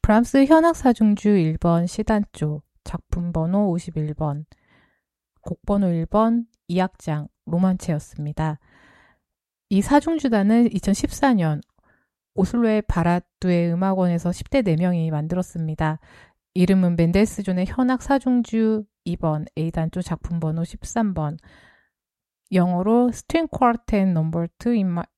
브람스 현악사중주 1번 시단조 작품 번호 51번 곡 번호 1번 2악장 로만체였습니다. 이 사중주단은 2014년 오슬로의 바라두의 음악원에서 10대 4명이 만들었습니다. 이름은 멘델스존의 현악사중주 2번 A단조 작품 번호 13번 영어로 String Quartet No. 2 in